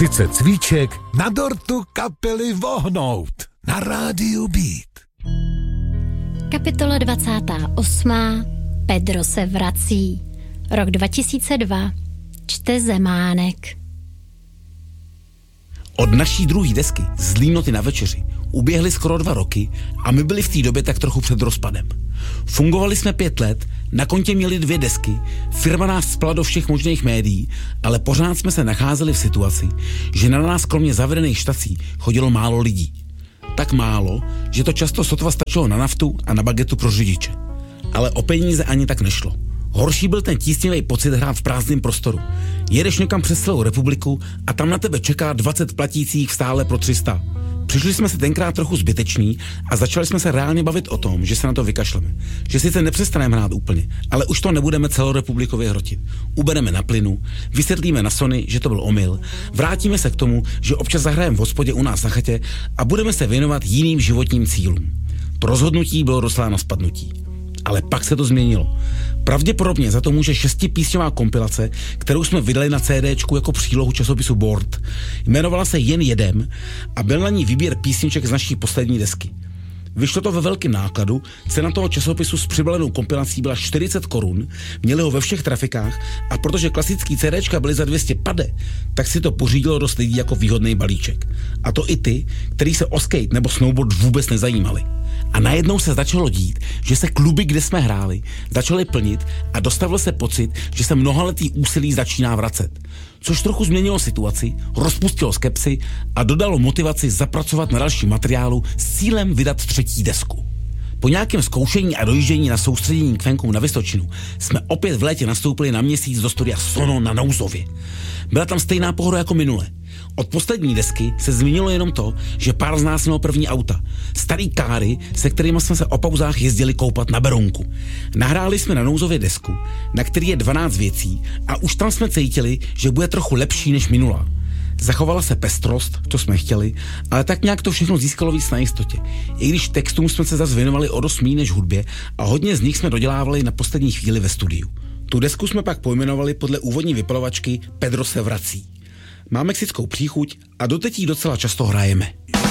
Sice cvíček, na dortu kapely vohnout. Na rádiu Beat. Kapitola 28. Pedro se vrací. Rok 2002. Čte Zemánek. Od naší druhé desky Z línoty na večeři uběhly skoro 2 roky a my byli v té době tak trochu před rozpadem. Fungovali jsme 5 let, na kontě měli 2 desky, firma nás spala do všech možných médií, ale pořád jsme se nacházeli v situaci, že na nás kromě zavedených štací chodilo málo lidí. Tak málo, že to často sotva stačilo na naftu a na bagetu pro řidiče. Ale o peníze ani tak nešlo. Horší byl ten tísnivý pocit hrát v prázdném prostoru. Jedeš někam přes celou republiku a tam na tebe čeká 20 platících v stále pro 300. Přišli jsme se tenkrát trochu zbyteční a začali jsme se reálně bavit o tom, že se na to vykašleme. Že sice nepřestaneme hrát úplně, ale už to nebudeme celorepublikově hrotit. Ubereme na plynu, vysvětlíme na Sony, že to byl omyl, vrátíme se k tomu, že občas zahrajeme v hospodě u nás na chatě a budeme se věnovat jiným životním cílům. To rozhodnutí bylo rozsláno spadnutí. Ale pak se to změnilo. Pravděpodobně za to může 6písňová kompilace, kterou jsme vydali na CDčku jako přílohu časopisu Board. Jmenovala se Jen jedem a byl na ní výběr písniček z naší poslední desky. Vyšlo to ve velkém nákladu, cena toho časopisu s přibalenou kompilací byla 40 korun, měli ho ve všech trafikách a protože klasický CDčka byly za 200 pade, tak si to pořídilo dost lidí jako výhodný balíček. A to i ty, který se o skate nebo snowboard vůbec nezajímali. A najednou se začalo dít, že se kluby, kde jsme hráli, začaly plnit a dostavil se pocit, že se mnohaletý úsilí začíná vracet. Což trochu změnilo situaci, rozpustilo skepsi a dodalo motivaci zapracovat na dalším materiálu s cílem vydat 3. desku. Po nějakém zkoušení a dojíždění na soustředění k fankům na Vysočinu jsme opět v létě nastoupili na měsíc do studia Sono na Nouzově. Byla tam stejná pohoda jako minule. Od poslední desky se změnilo jenom to, že pár z nás mělo první auta. Starý káry, se kterými jsme se o pauzách jezdili koupat na Berounku. Nahráli jsme na Nouzově desku, na který je 12 věcí a už tam jsme cítili, že bude trochu lepší než minulá. Zachovala se pestrost, to jsme chtěli, ale tak nějak to všechno získalo víc na jistotě. I když textům jsme se zase věnovali o dost míň než hudbě a hodně z nich jsme dodělávali na poslední chvíli ve studiu. Tu desku jsme pak pojmenovali podle úvodní vypalovačky Pedro se vrací. Má mexickou příchuť a doteď ji docela často hrajeme.